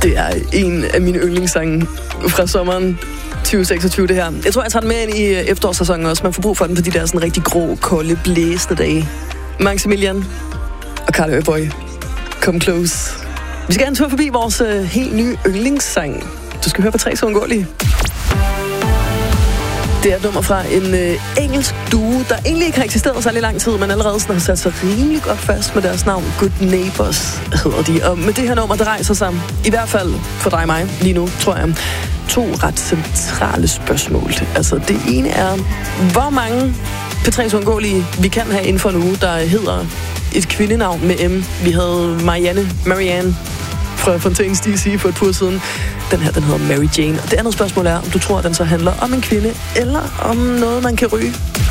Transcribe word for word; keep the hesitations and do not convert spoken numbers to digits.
Det er en af mine yndlingssange fra sommeren tyve seksogtyve, det her. Jeg tror, jeg tager den med ind i efterårssæsonen også. Man får brug for den på de der sådan rigtig grå, kolde, blæsende dage. Maximilian og Carl Øboy. Come close. Vi skal have en tur forbi vores uh, helt nye yndlingssang. Du skal høre på Tre Så Uundgåelige. Det er et nummer fra en øh, engelsk duo, der egentlig ikke har eksisteret særlig lang tid, men allerede sådan har sat sig rimelig godt fast med deres navn. Good Neighbors hedder de. Og med det her nummer, der rejser sig, i hvert fald for dig og mig lige nu, tror jeg, to ret centrale spørgsmål. Altså det ene er, hvor mange P tre Så Uundgåelige vi kan have inden for en uge, der hedder et kvindenavn med M. Vi havde Marianne, Marianne fra Fontaine's D C for et par siden. Den her, den hedder Mary Jane. Og det andet spørgsmål er, om du tror, at den så handler om en kvinde, eller om noget, man kan ryge.